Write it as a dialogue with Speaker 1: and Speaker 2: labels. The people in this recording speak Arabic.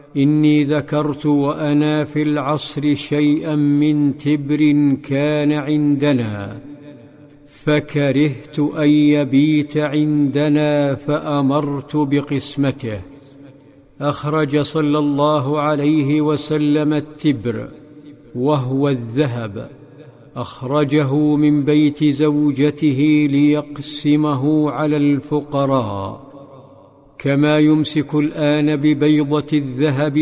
Speaker 1: إني ذكرت وأنا في العصر شيئا من تبر كان عندنا، فكرهت أن يبيت عندنا فأمرت بقسمته. أخرج صلى الله عليه وسلم التبر وهو الذهب، أخرجه من بيت زوجته ليقسمه على الفقراء، كما يمسك الآن ببيضة الذهب